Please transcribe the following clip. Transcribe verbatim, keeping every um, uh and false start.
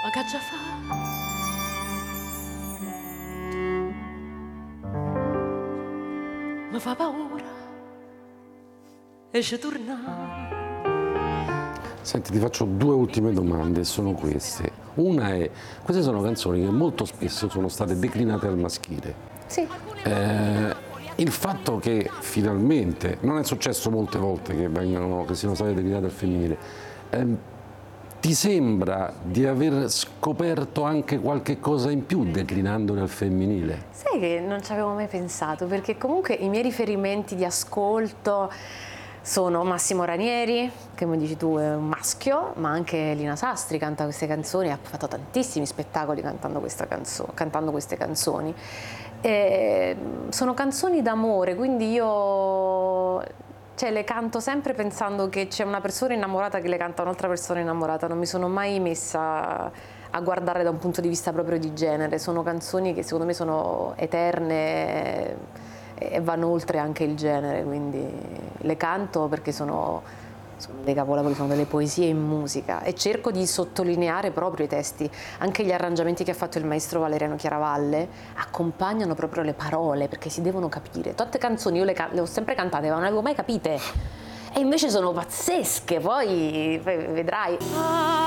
Ma che già fa? Mi fa paura e ci torna. Senti, ti faccio due ultime domande, sono queste. Una è, queste sono canzoni che molto spesso sono state declinate al maschile. Sì. Eh, il fatto che finalmente, non è successo molte volte che, vengano, che siano state declinate al femminile, ehm, ti sembra di aver scoperto anche qualche cosa in più declinandole al femminile? Sai che non ci avevo mai pensato, perché comunque i miei riferimenti di ascolto sono Massimo Ranieri, che come dici tu è un maschio, ma anche Lina Sastri canta queste canzoni, ha fatto tantissimi spettacoli cantando, questa canzo- cantando queste canzoni. E sono canzoni d'amore, quindi io cioè, le canto sempre pensando che c'è una persona innamorata che le canta un'altra persona innamorata, non mi sono mai messa a guardare da un punto di vista proprio di genere, sono canzoni che secondo me sono eterne e vanno oltre anche il genere, quindi le canto perché sono, sono dei capolavori, sono delle poesie in musica e cerco di sottolineare proprio i testi. Anche gli arrangiamenti che ha fatto il maestro Valeriano Chiaravalle accompagnano proprio le parole perché si devono capire. Tante canzoni io le, le ho sempre cantate ma non le avevo mai capite e invece sono pazzesche, poi, poi vedrai.